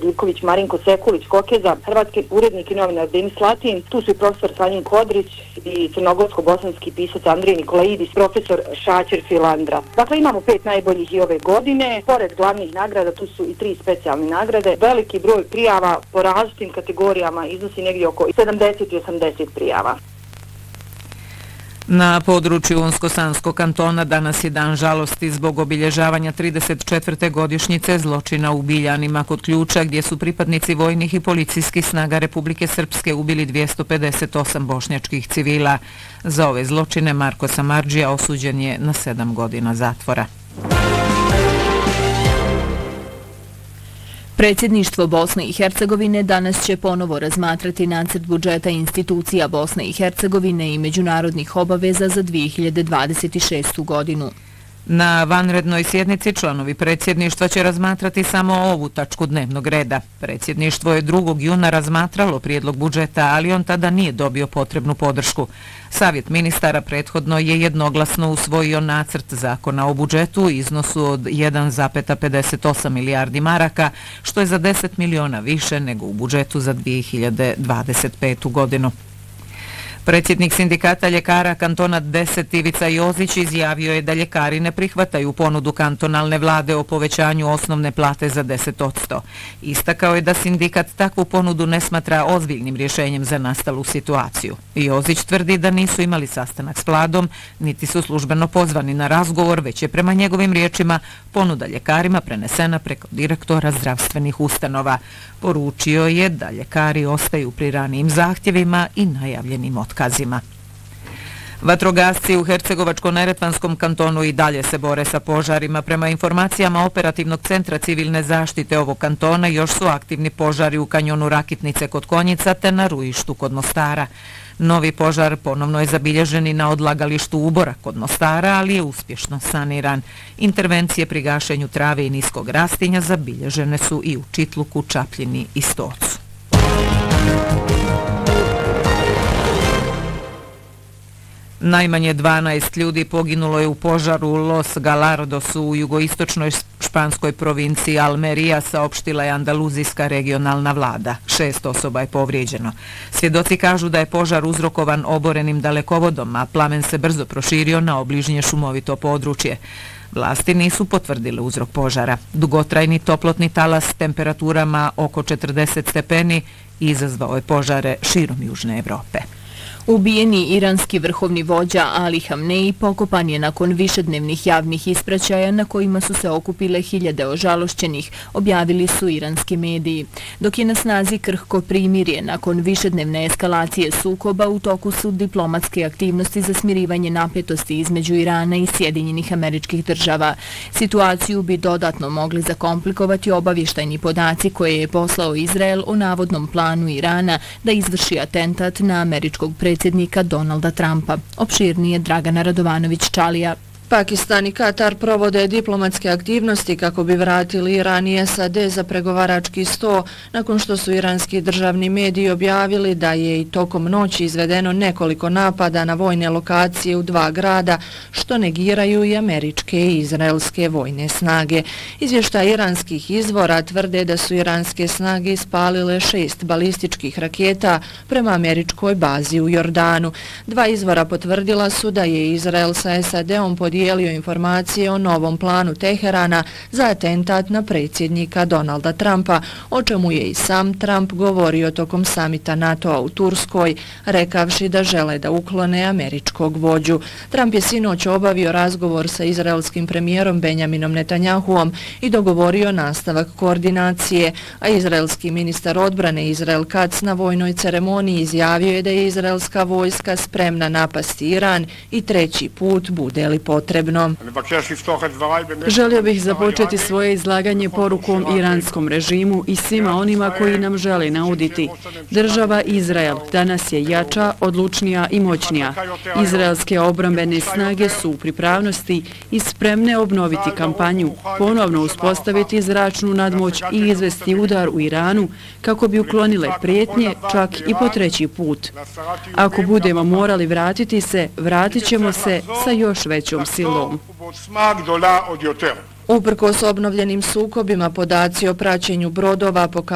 Živković, Marinko Sekulić, Kokeza, hrvatski urednik i novinar Denis Latin, tu su i profesor Sanjin Kodrić i crnogorsko-bosanski pisac Andrij Nikolaidis, profesor Šaćer Filandra. Dakle, imamo 5 najboljih i ove godine. Pored glavnih nagrada, tu su i 3 specijalne nagrade. Veliki broj prijava po različitim kategorijama iznosi negdje oko 70 i 80 prijava. Na području Unsko-Sanskog kantona danas je dan žalosti zbog obilježavanja 34. godišnjice zločina u Biljanima kod Ključa, gdje su pripadnici vojnih i policijskih snaga Republike Srpske ubili 258 bošnjačkih civila. Za ove zločine Marko Samardžija osuđen je na 7 godina zatvora. Predsjedništvo Bosne i Hercegovine danas će ponovo razmatrati nacrt budžeta institucija Bosne i Hercegovine i međunarodnih obaveza za 2026. godinu. Na vanrednoj sjednici članovi predsjedništva će razmatrati samo ovu tačku dnevnog reda. Predsjedništvo je 2. juna razmatralo prijedlog budžeta, ali on tada nije dobio potrebnu podršku. Savjet ministara prethodno je jednoglasno usvojio nacrt zakona o budžetu u iznosu od 1,58 milijardi maraka, što je za 10 miliona više nego u budžetu za 2025. godinu. Predsjednik sindikata ljekara kantona 10 Ivica Jozić izjavio je da ljekari ne prihvataju ponudu kantonalne vlade o povećanju osnovne plate za 10%. Istakao je da sindikat takvu ponudu ne smatra ozbiljnim rješenjem za nastalu situaciju. Jozić tvrdi da nisu imali sastanak s vladom, niti su službeno pozvani na razgovor, već je prema njegovim riječima ponuda ljekarima prenesena preko direktora zdravstvenih ustanova. Poručio je da ljekari ostaju pri ranijim zahtjevima i najavljenim otkazima. Vatrogasci u Hercegovačko-neretvanskom kantonu i dalje se bore sa požarima. Prema informacijama Operativnog centra civilne zaštite ovog kantona još su aktivni požari u kanjonu Rakitnice kod Konjica te na Rujištu kod Mostara. Novi požar ponovno je zabilježen i na odlagalištu Ubora kod Mostara, ali je uspješno saniran. Intervencije pri gašenju trave i niskog rastinja zabilježene su i u Čitluku, Čapljini i Stocu. Najmanje 12 ljudi poginulo je u požaru u Los Galardosu u jugoistočnoj španskoj provinciji Almería, saopštila je andaluzijska regionalna vlada. 6 osoba je povrijeđeno. Svjedoci kažu da je požar uzrokovan oborenim dalekovodom, a plamen se brzo proširio na obližnje šumovito područje. Vlasti nisu potvrdile uzrok požara. Dugotrajni toplotni talas s temperaturama oko 40 stepeni izazvao je požare širom Južne Evrope. Ubijeni iranski vrhovni vođa Ali Hamnei pokopan je nakon višednevnih javnih ispraćaja na kojima su se okupile hiljade ožalošćenih, objavili su iranski mediji. Dok je na snazi krhko primirje, nakon višednevne eskalacije sukoba u toku su diplomatske aktivnosti za smirivanje napetosti između Irana i Sjedinjenih Američkih Država. Situaciju bi dodatno mogli zakomplikovati obavještajni podaci koje je poslao Izrael o navodnom planu Irana da izvrši atentat na američkog predsjednika Donalda Trumpa. Opširnije Dragana Radovanović-Čalija. Pakistan i Katar provode diplomatske aktivnosti kako bi vratili Iran i SAD za pregovarački sto, nakon što su iranski državni mediji objavili da je i tokom noći izvedeno nekoliko napada na vojne lokacije u 2 grada, što negiraju i američke i izraelske vojne snage. Izvještaj iranskih izvora tvrde da su iranske snage ispalile 6 balističkih raketa prema američkoj bazi u Jordanu. 2 izvora potvrdila su da je Izrael sa SAD-om podijelio informacije o novom planu Teherana za atentat na predsjednika Donalda Trumpa, o čemu je i sam Trump govorio tokom samita NATO-a u Turskoj, rekavši da žele da uklone američkog vođu. Trump je sinoć obavio razgovor sa izraelskim premijerom Benjaminom Netanjahuom i dogovorio nastavak koordinacije, a izraelski ministar odbrane Izrael Katz na vojnoj ceremoniji izjavio je da je izraelska vojska spremna napasti Iran i 3. put bude li potrebno. Želio bih započeti svoje izlaganje porukom iranskom režimu i svima onima koji nam žele nauditi. Država Izrael danas je jača, odlučnija i moćnija. Izraelske obrambene snage su u pripravnosti i spremne obnoviti kampanju, ponovno uspostaviti zračnu nadmoć i izvesti udar u Iranu kako bi uklonile prijetnje čak i po 3. put. Ako budemo morali vratiti se, vratit ćemo se sa još većom silom. Uprkos obnovljenim sukobima, podaci o praćenju brodova pokazuju